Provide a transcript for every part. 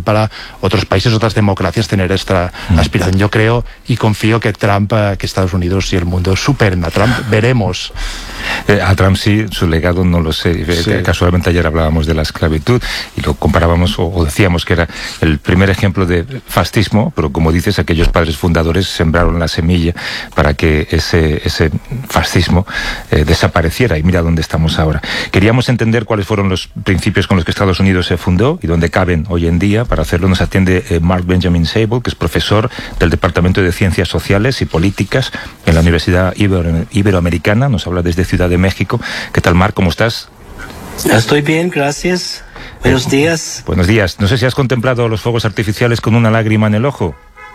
también para otros países, otras democracias tener esta aspiración. Yo creo y confío que Trump, que Estados Unidos y el mundo superen a Trump. Veremos. A Trump sí, su legado no lo sé. Sí. Casualmente ayer hablábamos de la esclavitud y lo comparábamos o decíamos que era el primer ejemplo de fascismo, pero como dices, aquellos padres fundadores sembraron la semilla para que ese fascismo desapareciera, y mira dónde estamos ahora. Queríamos entender cuáles fueron los principios con los que Estados Unidos se fundó y dónde caben hoy en día. Para hacerlo nos atiende Mark Benjamin Sable, que es profesor del Departamento de Ciencias Sociales y Políticas en la Universidad Iberoamericana. Nos habla desde Ciudad de México. ¿Qué tal, Mark? ¿Cómo estás? Estoy bien, gracias. Buenos días. Buenos días. No sé si has contemplado los fuegos artificiales con una lágrima en el ojo.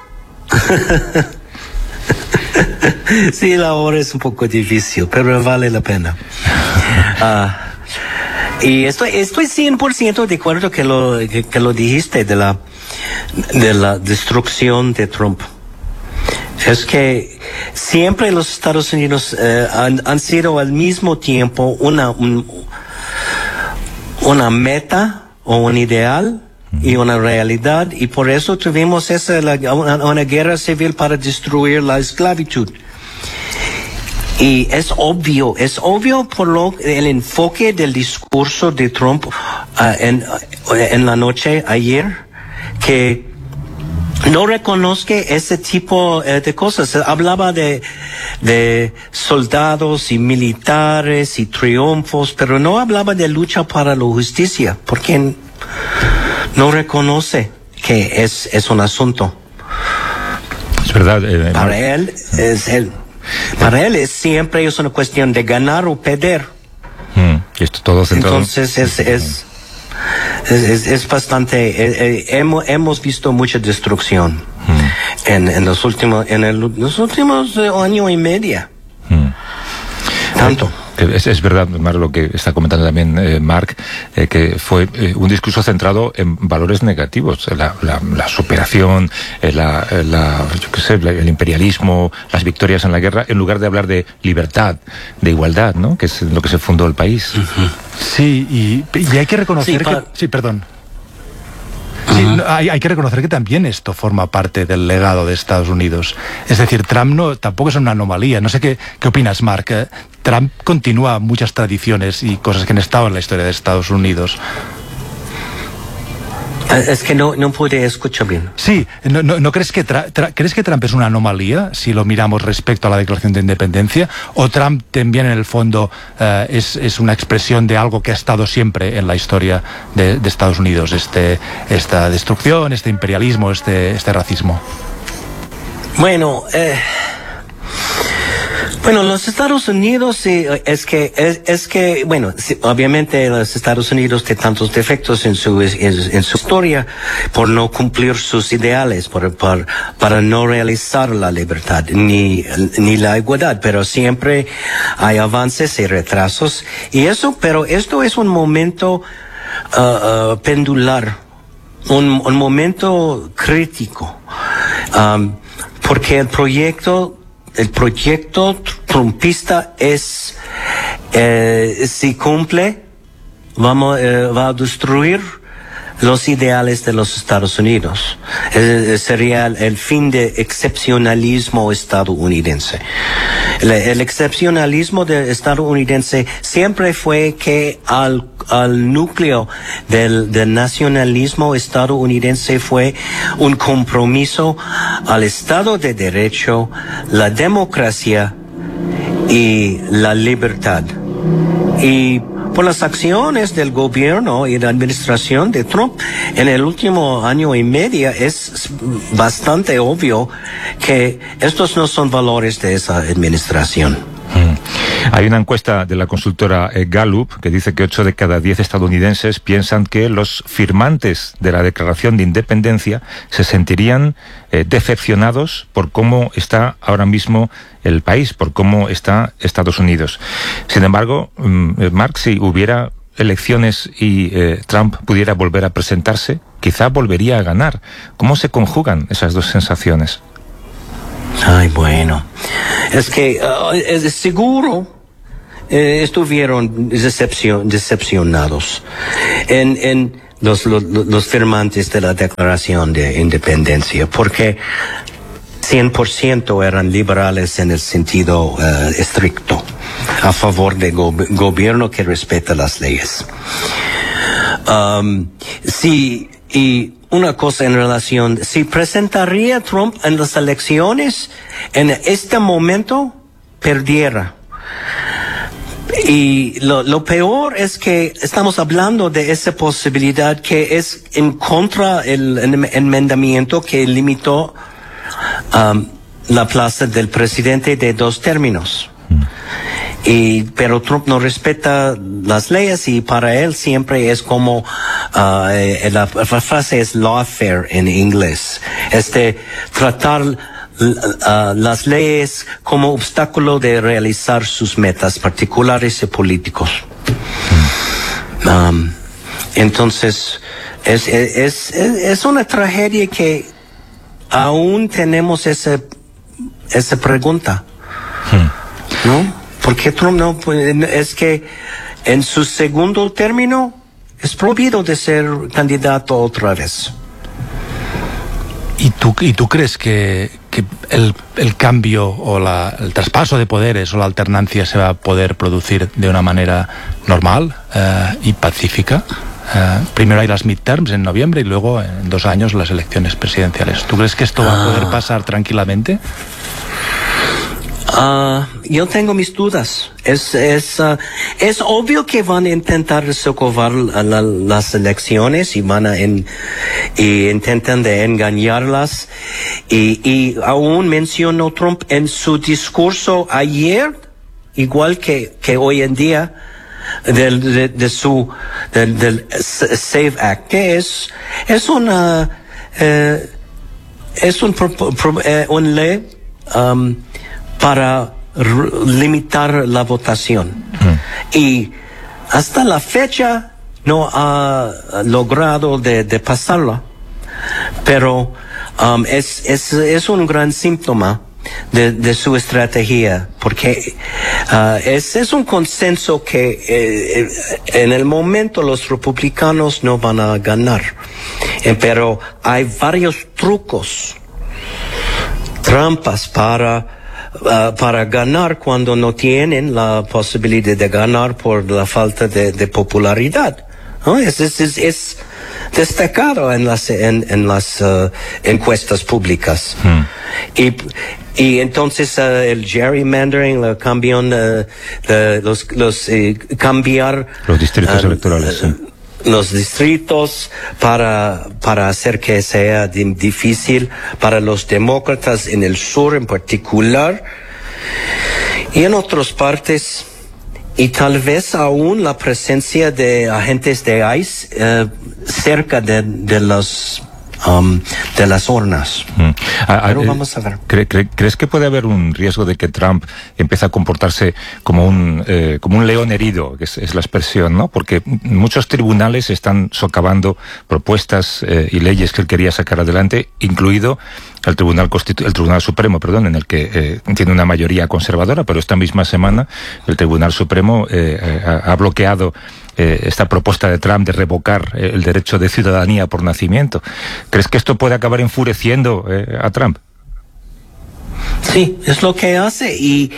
Sí, la hora es un poco difícil, pero vale la pena. Y estoy 100% de acuerdo que lo dijiste de la destrucción de Trump. Es que siempre los Estados Unidos han sido al mismo tiempo una meta o un ideal y una realidad, y por eso tuvimos una guerra civil para destruir la esclavitud. Y es obvio por el enfoque del discurso de Trump en la noche ayer, que no reconozca ese tipo de cosas. Hablaba de soldados y militares y triunfos, pero no hablaba de lucha para la justicia, porque no reconoce que es un asunto. Es verdad. Para él siempre es una cuestión de ganar o perder. Y esto todo centrado. Entonces es bastante. Hemos visto mucha destrucción en los últimos año y medio. Tanto. Es verdad, Mark, lo que está comentando también Mark, que fue un discurso centrado en valores negativos, la superación, el imperialismo, las victorias en la guerra, en lugar de hablar de libertad, de igualdad, ¿no? Que es lo que se fundó el país. Sí, y hay que reconocer Sí, perdón. Sí, hay que reconocer que también esto forma parte del legado de Estados Unidos. Es decir, Trump tampoco es una anomalía. No sé qué opinas, Mark. Trump continúa muchas tradiciones y cosas que han estado en la historia de Estados Unidos. Es que no pude escuchar bien. Sí, ¿no crees que crees que Trump es una anomalía si lo miramos respecto a la Declaración de Independencia? ¿O Trump también en el fondo es una expresión de algo que ha estado siempre en la historia de Estados Unidos? Esta destrucción, este imperialismo, este racismo. Bueno, los Estados Unidos es que bueno, sí, obviamente los Estados Unidos tienen tantos defectos en su historia por no cumplir sus ideales, para no realizar la libertad ni la igualdad, pero siempre hay avances y retrasos pero esto es un momento pendular, un momento crítico, porque el proyecto trumpista si cumple, va a destruir los ideales de los Estados Unidos. Sería el fin de excepcionalismo estadounidense. El excepcionalismo estadounidense siempre fue que al núcleo del nacionalismo estadounidense fue un compromiso al Estado de Derecho, la democracia y la libertad. Y por las acciones del gobierno y la administración de Trump en el último año y medio es bastante obvio que estos no son valores de esa administración. Hay una encuesta de la consultora Gallup que dice que 8 de cada 10 estadounidenses piensan que los firmantes de la Declaración de Independencia se sentirían decepcionados por cómo está ahora mismo el país, por cómo está Estados Unidos. Sin embargo, Mark, si hubiera elecciones y Trump pudiera volver a presentarse, quizá volvería a ganar. ¿Cómo se conjugan esas dos sensaciones? Ay, bueno, es que seguro estuvieron decepcionados. En los firmantes de la Declaración de Independencia, porque 100% eran liberales en el sentido estricto, a favor de gobierno que respeta las leyes. Sí, y una cosa en relación, si presentaría Trump en las elecciones, en este momento perdiera. Y lo peor es que estamos hablando de esa posibilidad que es en contra el enmendamiento que limitó la plaza del presidente de 2 términos. Pero Trump no respeta las leyes y para él siempre es como la frase es lawfare en inglés, tratar las leyes como obstáculo de realizar sus metas particulares y políticos. Entonces es una tragedia que aún tenemos esa pregunta, ¿no? Porque Trump no puede, es que en su segundo término es prohibido de ser candidato otra vez. ¿Y tú crees que el cambio o el traspaso de poderes o la alternancia se va a poder producir de una manera normal y pacífica? Primero hay las midterms en noviembre y luego en 2 años las elecciones presidenciales. ¿Tú crees que esto va a poder pasar tranquilamente? Yo tengo mis dudas. Es obvio que van a intentar socavar las elecciones y intentan de engañarlas. Y aún mencionó Trump en su discurso ayer, igual que hoy en día, del Save Act, que es una ley, para limitar la votación. Y hasta la fecha no ha logrado de pasarla, pero es un gran síntoma de su estrategia, porque es un consenso que en el momento los republicanos no van a ganar, pero hay varios trucos, trampas para ganar cuando no tienen la posibilidad de ganar por la falta de popularidad, ¿no? Es destacado en las encuestas públicas. Y entonces el gerrymandering, la cambión cambiar los distritos electorales. Los distritos para hacer que sea difícil para los demócratas en el sur en particular y en otras partes, y tal vez aún la presencia de agentes de ICE cerca de las urnas. Pero vamos a ver. ¿Crees que puede haber un riesgo de que Trump empiece a comportarse como un león herido, que es la expresión, ¿no? Porque muchos tribunales están socavando propuestas y leyes que él quería sacar adelante, incluido el Tribunal Supremo, en el que tiene una mayoría conservadora, pero esta misma semana el Tribunal Supremo ha bloqueado esta propuesta de Trump de revocar el derecho de ciudadanía por nacimiento. ¿Crees que esto puede acabar enfureciendo a Trump? Sí, es lo que hace, y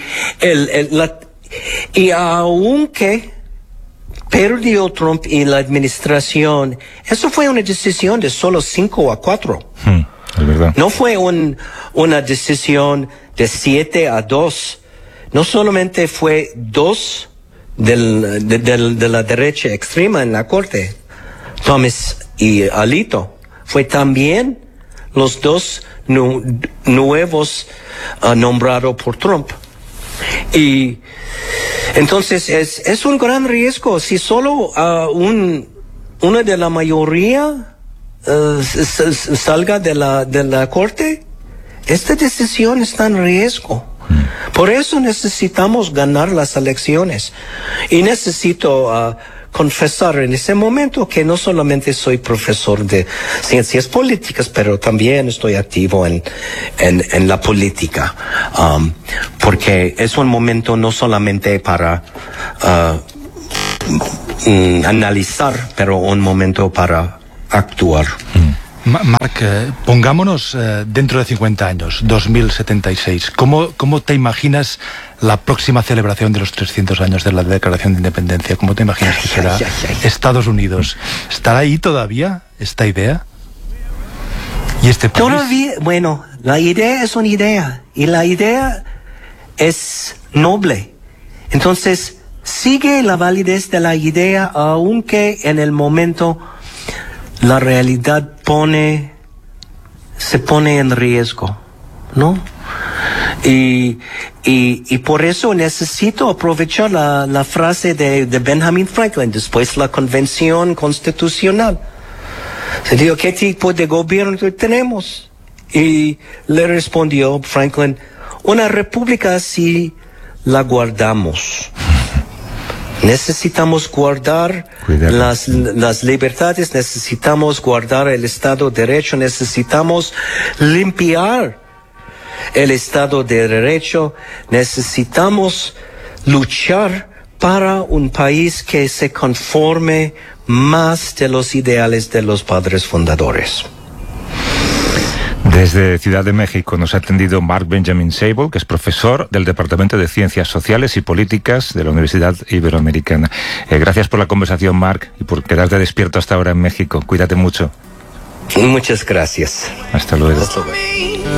aunque perdió Trump y la administración, eso fue una decisión de solo 5-4. Es verdad. No fue una decisión de 7-2. No solamente fue 2 de la derecha extrema en la corte, Thomas y Alito, fue también los 2 nuevos nombrados por Trump. Y entonces es un gran riesgo si solo una de la mayoría salga de la corte. Esta decisión está en riesgo. Por eso necesitamos ganar las elecciones. Y necesito confesar en ese momento que no solamente soy profesor de ciencias políticas, pero también estoy activo en la política. Porque es un momento no solamente para analizar, pero un momento para actuar. Marc, pongámonos dentro de 50 años, 2076. ¿Cómo te imaginas la próxima celebración de los 300 años de la Declaración de Independencia? ¿Cómo te imaginas que será Estados Unidos? ¿Estará ahí todavía esta idea? ¿Y este país? Todavía, bueno, la idea es una idea y la idea es noble. Entonces, sigue la validez de la idea, aunque en el momento la realidad se pone en riesgo, ¿no? Y por eso necesito aprovechar la frase de Benjamin Franklin, después la Convención Constitucional. Se dijo, ¿qué tipo de gobierno tenemos? Y le respondió Franklin, una república si la guardamos. Necesitamos guardar las libertades, necesitamos guardar el Estado de Derecho, necesitamos limpiar el Estado de Derecho, necesitamos luchar para un país que se conforme más de los ideales de los padres fundadores. Desde Ciudad de México nos ha atendido Marc Benjamin Sable, que es profesor del Departamento de Ciencias Sociales y Políticas de la Universidad Iberoamericana. Gracias por la conversación, Marc, y por quedarte despierto hasta ahora en México. Cuídate mucho. Muchas gracias. Hasta luego. Hasta luego.